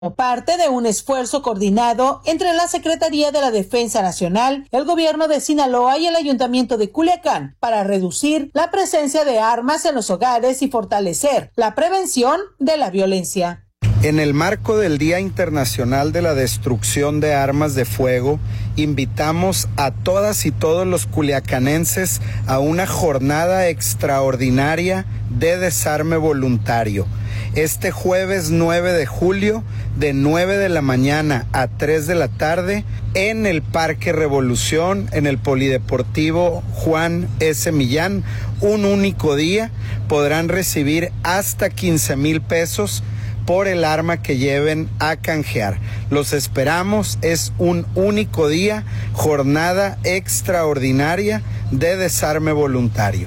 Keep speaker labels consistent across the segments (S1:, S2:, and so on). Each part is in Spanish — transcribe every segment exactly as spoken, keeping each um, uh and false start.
S1: Como parte de un esfuerzo coordinado entre la Secretaría de la Defensa Nacional, el gobierno de Sinaloa y el Ayuntamiento de Culiacán para reducir la presencia de armas en los hogares y fortalecer la prevención de la violencia.
S2: En el marco del Día Internacional de la Destrucción de Armas de Fuego, invitamos a todas y todos los culiacanenses a una jornada extraordinaria de desarme voluntario. Este jueves nueve de julio, de nueve de la mañana a tres de la tarde, en el Parque Revolución, en el Polideportivo Juan S. Millán, un único día, podrán recibir hasta quince mil pesos por el arma que lleven a canjear. Los esperamos, es un único día, jornada extraordinaria de desarme voluntario.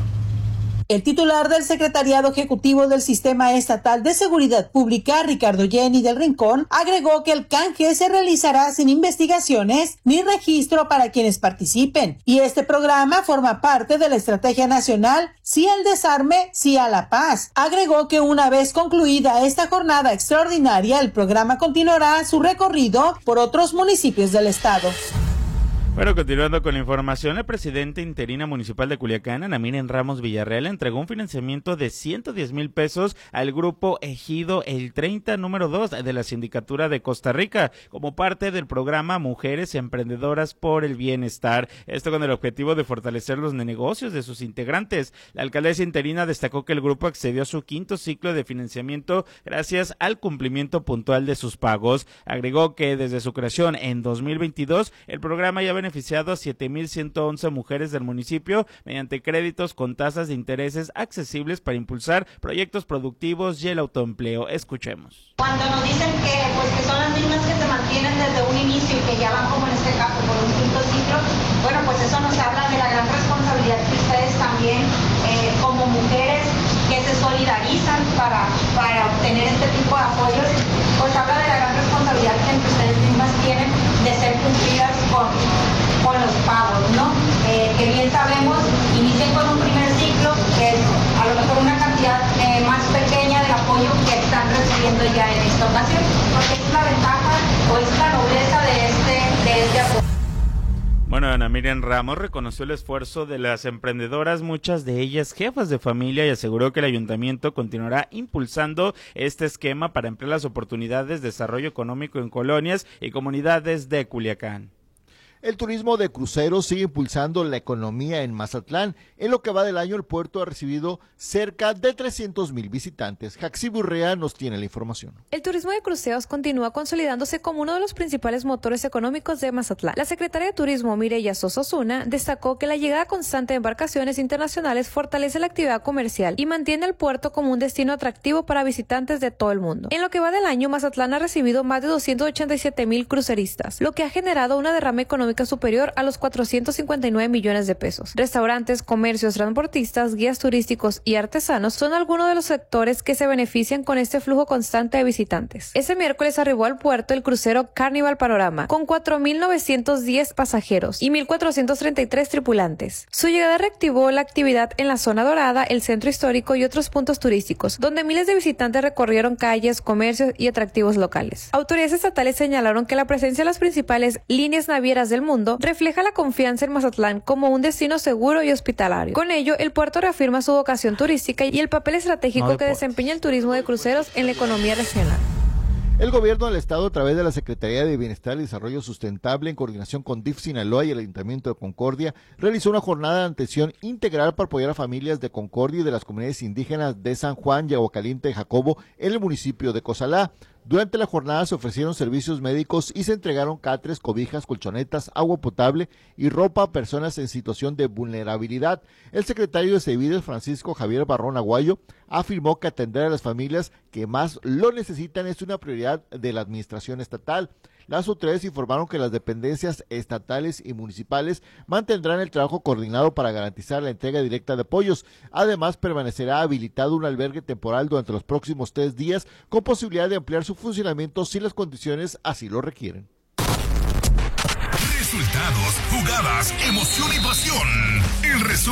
S1: El titular del Secretariado Ejecutivo del Sistema Estatal de Seguridad Pública, Ricardo Jenny del Rincón, agregó que el canje se realizará sin investigaciones ni registro para quienes participen, y este programa forma parte de la Estrategia Nacional Sí al Desarme, Sí a la Paz. Agregó que una vez concluida esta jornada extraordinaria, el programa continuará su recorrido por otros municipios del estado.
S3: Bueno, continuando con la información, la presidenta interina municipal de Culiacán, Ana Miriam Ramos Villarreal, entregó un financiamiento de ciento diez mil pesos al grupo Ejido El treinta, número dos de la Sindicatura de Costa Rica, como parte del programa Mujeres Emprendedoras por el Bienestar. Esto con el objetivo de fortalecer los negocios de sus integrantes. La alcaldesa interina destacó que el grupo accedió a su quinto ciclo de financiamiento gracias al cumplimiento puntual de sus pagos. Agregó que desde su creación en dos mil veintidós, el programa ya beneficiado a siete mil ciento once mujeres del municipio mediante créditos con tasas de intereses accesibles para impulsar proyectos productivos y el autoempleo. Escuchemos.
S4: Cuando nos dicen que, pues, que son las mismas que se mantienen desde un inicio y que ya van, como en este caso, por un quinto ciclo, bueno, pues eso nos habla de la gran responsabilidad que ustedes también, eh, como mujeres que se solidarizan para, para obtener este tipo de apoyos, pues habla de la gran responsabilidad que ustedes mismas tienen de ser cumplidas con, con los pagos, ¿no? Eh, que bien sabemos, inician con un primer ciclo, que es a lo mejor una cantidad eh, más pequeña del apoyo que están recibiendo ya en esta ocasión, porque es la ventaja o es la nobleza de este, de este apoyo.
S3: Bueno, Ana Miriam Ramos reconoció el esfuerzo de las emprendedoras, muchas de ellas jefas de familia, y aseguró que el ayuntamiento continuará impulsando este esquema para ampliar las oportunidades de desarrollo económico en colonias y comunidades de Culiacán.
S5: El turismo de cruceros sigue impulsando la economía en Mazatlán. En lo que va del año, el puerto ha recibido cerca de trescientos mil visitantes. Jaxi Burrea nos tiene la información.
S6: El turismo de cruceros continúa consolidándose como uno de los principales motores económicos de Mazatlán. La secretaria de Turismo, Mireya Sosa Osuna, destacó que la llegada constante de embarcaciones internacionales fortalece la actividad comercial y mantiene el puerto como un destino atractivo para visitantes de todo el mundo. En lo que va del año, Mazatlán ha recibido más de doscientos ochenta y siete mil cruceristas, lo que ha generado una derrama económica superior a los cuatrocientos cincuenta y nueve millones de pesos. Restaurantes, comercios, transportistas, guías turísticos y artesanos son algunos de los sectores que se benefician con este flujo constante de visitantes. Ese miércoles arribó al puerto el crucero Carnival Panorama con cuatro mil novecientos diez pasajeros y mil cuatrocientos treinta y tres tripulantes. Su llegada reactivó la actividad en la zona dorada, el centro histórico y otros puntos turísticos, donde miles de visitantes recorrieron calles, comercios y atractivos locales. Autoridades estatales señalaron que la presencia de las principales líneas navieras del mundo refleja la confianza en Mazatlán como un destino seguro y hospitalario. Con ello, el puerto reafirma su vocación turística y el papel estratégico no que desempeña el turismo de cruceros en la economía regional.
S5: El gobierno del estado, a través de la Secretaría de Bienestar y Desarrollo Sustentable, en coordinación con D I F Sinaloa y el Ayuntamiento de Concordia, realizó una jornada de atención integral para apoyar a familias de Concordia y de las comunidades indígenas de San Juan y Aguacaliente de Jacobo en el municipio de Cozalá. Durante la jornada se ofrecieron servicios médicos y se entregaron catres, cobijas, colchonetas, agua potable y ropa a personas en situación de vulnerabilidad. El secretario de Cevides, Francisco Javier Barrón Aguayo, afirmó que atender a las familias que más lo necesitan es una prioridad de la administración estatal. Las autoridades informaron que las dependencias estatales y municipales mantendrán el trabajo coordinado para garantizar la entrega directa de apoyos. Además, permanecerá habilitado un albergue temporal durante los próximos tres días, con posibilidad de ampliar su funcionamiento si las condiciones así lo requieren.
S7: Resultados, jugadas, emoción y pasión. El resumen